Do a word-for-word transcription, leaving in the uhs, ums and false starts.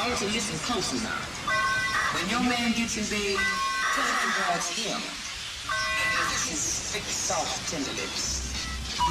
want you to listen closely now. When your man gets in bed, tell him to him. And this is thick, soft, tender lips.